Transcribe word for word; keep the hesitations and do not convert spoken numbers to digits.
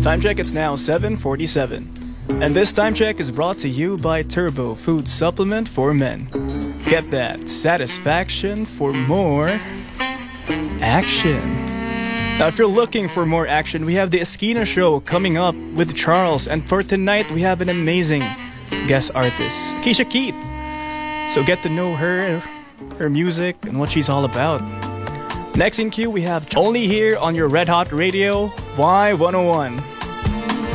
Time check, it's now seven forty-seven. And this time check is brought to you by Turbo Food Supplement for Men. Get that satisfaction for more action. Now, if you're looking for more action, we have the Esquina Show coming up with Charles. And for tonight, we have an amazing guest artist, Keisha Keith. So get to know her, her music, and what she's all about. Next in queue, we have Only here on your Red Hot Radio, Y one oh one.